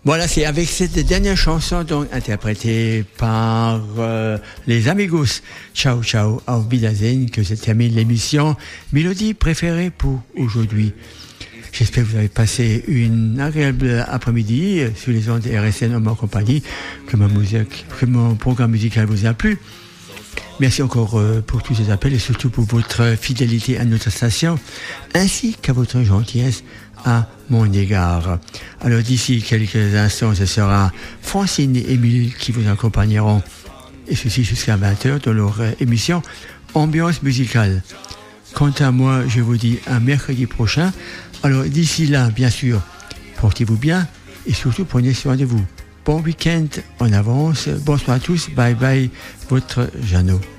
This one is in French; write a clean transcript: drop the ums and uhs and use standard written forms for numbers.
Voilà, c'est avec cette dernière chanson donc interprétée par les Amigos, Ciao Ciao Auf Wiedersehen, que se termine l'émission Mélodie préférée pour aujourd'hui. J'espère que vous avez passé une agréable après-midi sur les ondes RSN en ma compagnie, que mon programme musical vous a plu. Merci encore pour tous ces appels et surtout pour votre fidélité à notre station, ainsi qu'à votre gentillesse à mon égard. Alors d'ici quelques instants, ce sera Francine et Émile qui vous accompagneront, et ceci jusqu'à 20h dans leur émission Ambiance musicale. Quant à moi, je vous dis à mercredi prochain. Alors d'ici là, bien sûr, portez-vous bien et surtout prenez soin de vous. Bon week-end en avance. Bonsoir à tous. Bye bye, votre Jeannot.